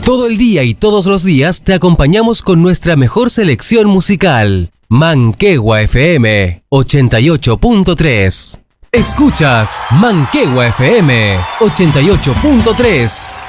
Todo el día y todos los días te acompañamos con nuestra mejor selección musical. Manquehua FM 88.3. Escuchas Manquehua FM 88.3.